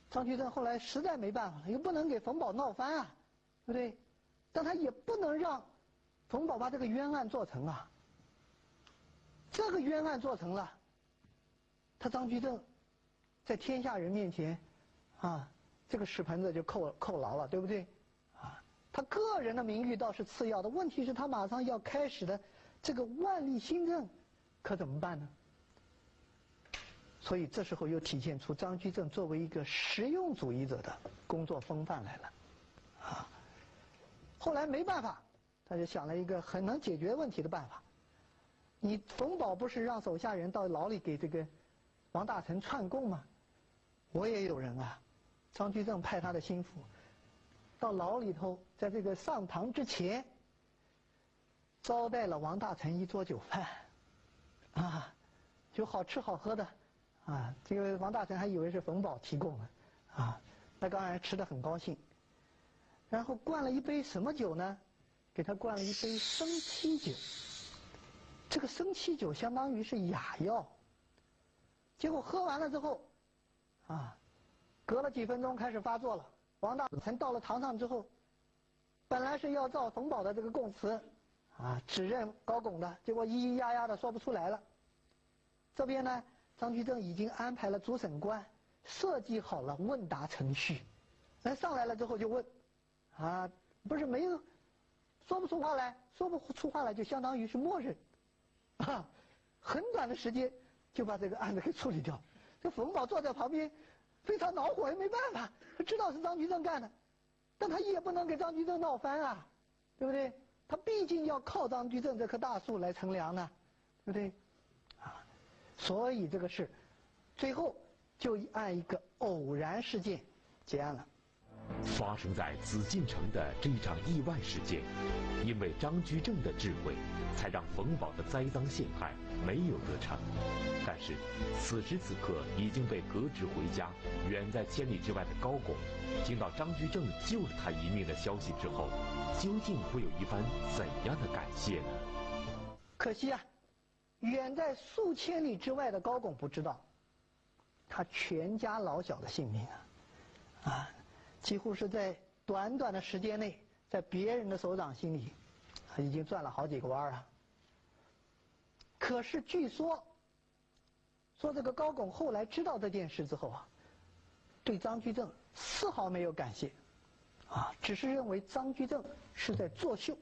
张居正后来实在没办法了，又不能给冯保闹翻啊，对不对？但他也不能让冯保把这个冤案做成啊。这个冤案做成了，他张居正在天下人面前啊，这个屎盆子就扣牢了，对不对？啊，他个人的名誉倒是次要的，问题是他马上要开始的这个万历新政，可怎么办呢？所以这时候又体现出张居正作为一个实用主义者的工作风范来了，啊，后来没办法，他就想了一个很能解决问题的办法。你冯保不是让手下人到牢里给这个王大臣串供吗？我也有人啊，张居正派他的心腹到牢里头，在这个上堂之前招待了王大臣一桌酒饭，啊，就好吃好喝的。啊，这个王大臣还以为是冯保提供的，啊，那当然吃得很高兴。然后灌了一杯什么酒呢？给他灌了一杯生漆酒。这个生漆酒相当于是哑药。结果喝完了之后，啊，隔了几分钟开始发作了。王大臣到了堂上之后，本来是要照冯保的这个供词，啊，指认高拱的，结果咿咿呀呀的说不出来了。这边呢？张居正已经安排了主审官设计好了问答程序，上来了之后就问，啊，不是没有说不出话来，说不出话来就相当于是默认，啊，很短的时间就把这个案子给处理掉。这冯保坐在旁边非常恼火，也没办法，他知道是张居正干的，但他也不能给张居正闹翻啊，对不对？他毕竟要靠张居正这棵大树来乘凉呢，对不对？啊。所以这个事，最后就按一个偶然事件结案了。 发生在紫禁城的这一场意外事件，因为张居正的智慧，才让冯保的栽赃陷害没有得逞。但是，此时此刻已经被革职回家，远在千里之外的高拱，听到张居正救了他一命的消息之后，究竟会有一番怎样的感谢呢？ 可惜啊。远在数千里之外的高拱不知道，他全家老小的性命啊，几乎是在短短的时间内，在别人的首长心里，已经转了好几个弯了。可是据说这个高拱后来知道这件事之后啊，对张居正丝毫没有感谢，啊，只是认为张居正是在作秀，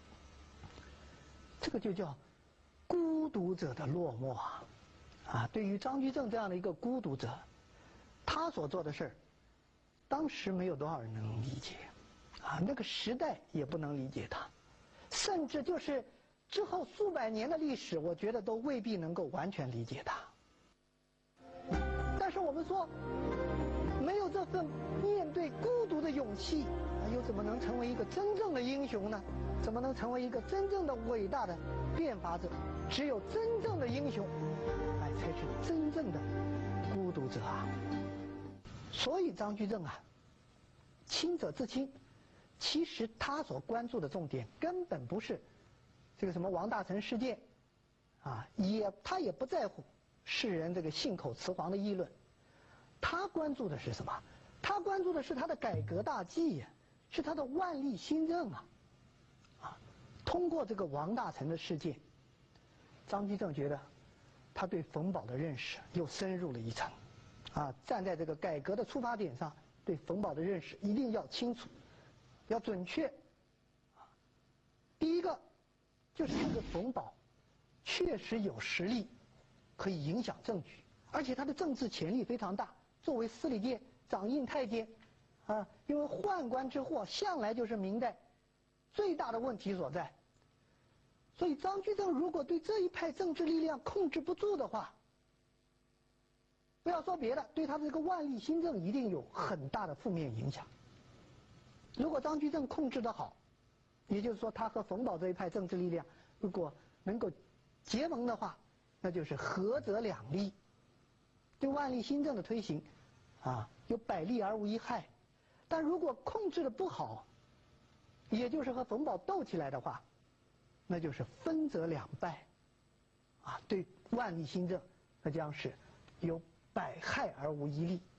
这个就叫孤独者的落寞啊！对于张居正这样的一个孤独者，他所做的事儿，当时没有多少人能理解，啊，那个时代也不能理解他，甚至就是之后数百年的历史，我觉得都未必能够完全理解他。但是我们说，没有这份面对孤独的勇气，又怎么能成为一个真正的英雄呢？怎么能成为一个真正的伟大的变法者？只有真正的英雄，才是真正的孤独者啊！所以张居正啊，清者自清，其实他所关注的重点根本不是这个什么王大臣事件，啊，他也不在乎世人这个信口雌黄的议论，他关注的是什么？他关注的是他的改革大计呀，是他的万历新政啊！啊，通过这个王大臣的事件。张居正觉得，他对冯保的认识又深入了一层，啊，站在这个改革的出发点上，对冯保的认识一定要清楚，要准确。啊，第一个就是这个冯保确实有实力，可以影响政局，而且他的政治潜力非常大。作为司礼监、掌印太监，啊，因为宦官之祸向来就是明代最大的问题所在。所以张居正如果对这一派政治力量控制不住的话，不要说别的，对他的这个万历新政一定有很大的负面影响。如果张居正控制得好，也就是说他和冯保这一派政治力量如果能够结盟的话，那就是合则两利，对万历新政的推行啊有百利而无一害。但如果控制得不好，也就是和冯保斗起来的话，那就是分则两败，啊，对万历新政那将是有百害而无一利。